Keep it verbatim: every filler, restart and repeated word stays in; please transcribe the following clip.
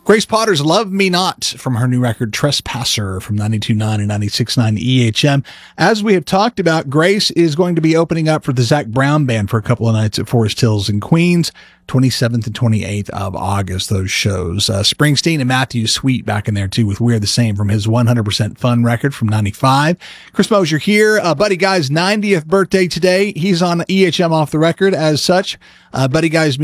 Grace Potter's Love Me Not from her new record Trespasser from ninety-two point nine and ninety-six point nine E H M. As we have talked about, Grace is going to be opening up for the Zac Brown Band for a couple of nights at Forest Hills in Queens, twenty-seventh and twenty-eighth of August, those shows. Uh, Springsteen and Matthew Sweet back in there too with We're the Same from his one hundred percent Fun record from ninety-five. Chris Mosier here. Uh, Buddy Guy's ninetieth birthday today. He's on E H M Off the Record as such. Uh, Buddy Guy's